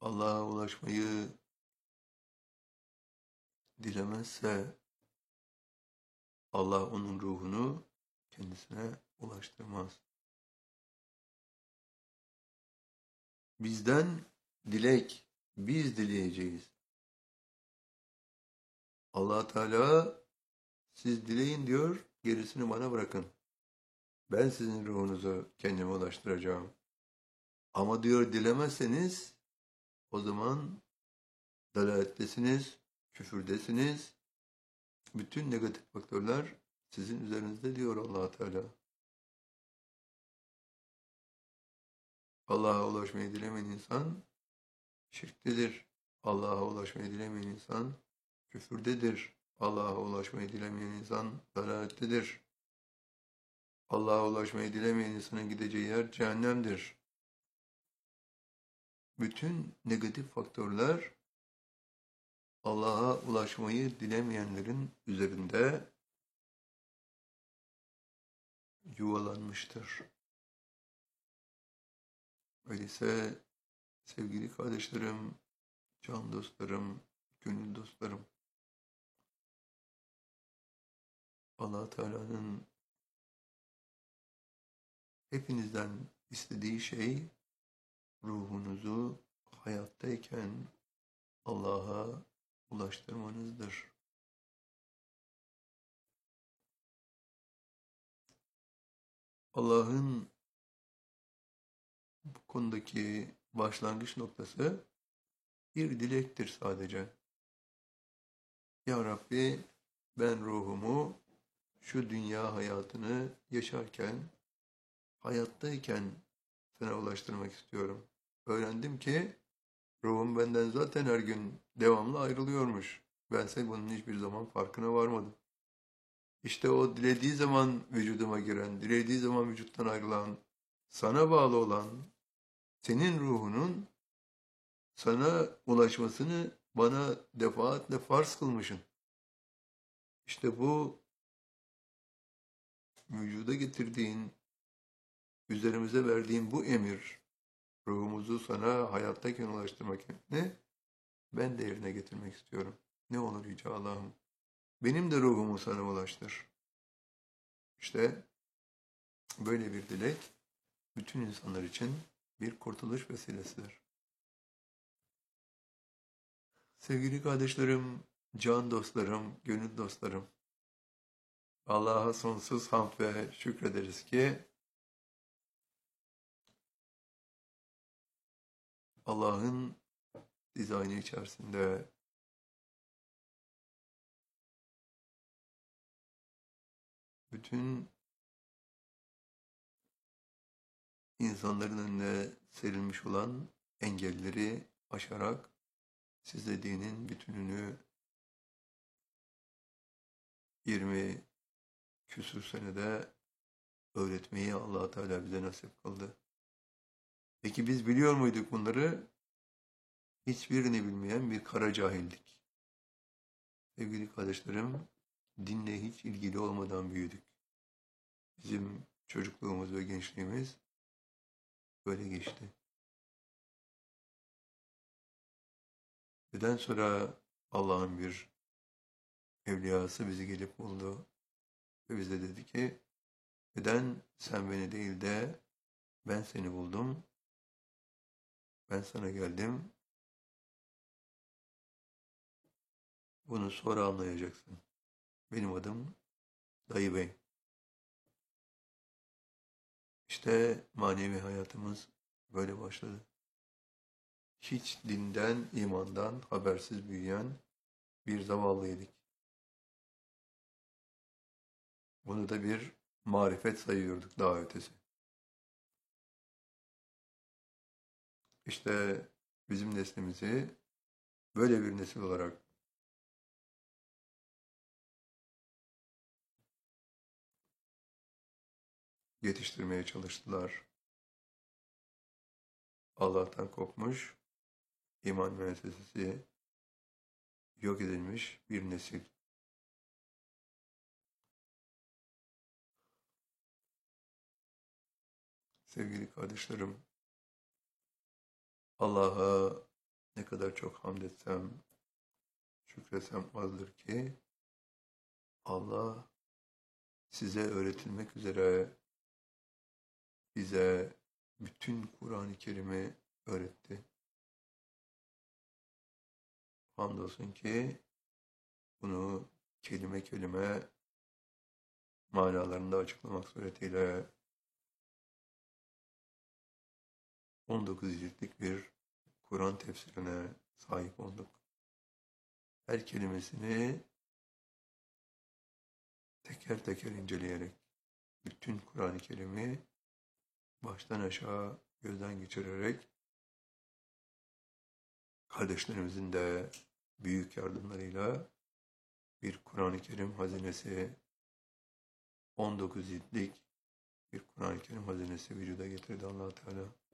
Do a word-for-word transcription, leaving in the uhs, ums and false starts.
Allah'a ulaşmayı dilemezse Allah onun ruhunu kendisine ulaştırmaz. Bizden dilek, biz dileyeceğiz. Allah Teala siz dileyin diyor, gerisini bana bırakın. Ben sizin ruhunuzu kendime ulaştıracağım. Ama diyor dilemezseniz o zaman dalalettesiniz, küfürdesiniz. Bütün negatif faktörler sizin üzerinizde diyor Allah Teala. Allah'a ulaşmayı dilemeyen insan şirktedir. Allah'a ulaşmayı dilemeyen insan küfürdedir. Allah'a ulaşmayı dilemeyen insan dalalettedir. Allah'a ulaşmayı dilemeyen insanın gideceği yer cehennemdir. Bütün negatif faktörler Allah'a ulaşmayı dilemeyenlerin üzerinde yuvalanmıştır. Öyleyse sevgili kardeşlerim, can dostlarım, gönül dostlarım, Allah Teala'nın hepinizden istediği şey ruhunuzu hayattayken Allah'a ulaştırmanızdır. Allah'ın bu konudaki başlangıç noktası bir dilektir sadece. Ya Rabbi, ben ruhumu şu dünya hayatını yaşarken, hayattayken sana ulaştırmak istiyorum. Öğrendim ki ruhum benden zaten her gün devamlı ayrılıyormuş. Bense bunun hiçbir zaman farkına varmadım. İşte o dilediği zaman vücuduma giren, dilediği zaman vücuttan ayrılan, sana bağlı olan, senin ruhunun sana ulaşmasını bana defaatle farz kılmışsın. İşte bu vücuda getirdiğin, üzerimize verdiğin bu emir, ruhumuzu sana hayattayken ulaştırmak ne? Ben de yerine getirmek istiyorum. Ne olur Yüce Allah'ım. Benim de ruhumu sana ulaştır. İşte böyle bir dilek bütün insanlar için bir kurtuluş vesilesidir. Sevgili kardeşlerim, can dostlarım, gönül dostlarım, Allah'a sonsuz hamd ve şükrederiz ki Allah'ın dizaynı içerisinde bütün insanların önüne serilmiş olan engelleri aşarak size dinin bütününü yirmi küsur senede öğretmeyi Allah Teala bize nasip kıldı. Peki biz biliyor muyduk bunları? Hiçbirini bilmeyen bir kara cahildik. Sevgili kardeşlerim, dinle hiç ilgili olmadan büyüdük. Bizim çocukluğumuz ve gençliğimiz böyle geçti. Neden sonra Allah'ın bir evliyası bizi gelip buldu ve bize dedi ki, neden sen beni değil de ben seni buldum, ben sana geldim, bunu sonra anlayacaksın. Benim adım Dayı Bey. İşte manevi hayatımız böyle başladı. Hiç dinden, imandan habersiz büyüyen bir zavallıydık. Bunu da bir marifet sayıyorduk daha ötesi. İşte bizim neslimizi böyle bir nesil olarak yetiştirmeye çalıştılar. Allah'tan kopmuş, iman müessesesi yok edilmiş bir nesil. Sevgili kardeşlerim, Allah'a Ne kadar çok hamd etsem, şükretsem azdır ki Allah size öğretilmek üzere bize bütün Kur'an-ı Kerim'i öğretti. Hamdolsun ki bunu kelime kelime manalarında açıklamak suretiyle on dokuz ciltlik bir Kur'an tefsirine sahip olduk. Her kelimesini teker teker inceleyerek bütün Kur'an-ı Kerim'i baştan aşağı gözden geçirerek kardeşlerimizin de büyük yardımlarıyla bir Kur'an-ı Kerim hazinesi, on dokuz ciltlik bir Kur'an-ı Kerim hazinesi vücuda getirdi Allah Teala.